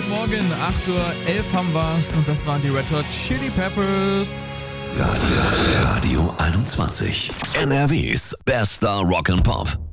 guten Morgen, 8:11 Uhr haben wir's und das waren die Red Hot Chili Peppers. Radio 21. NRWs bester Rock'n'Pop.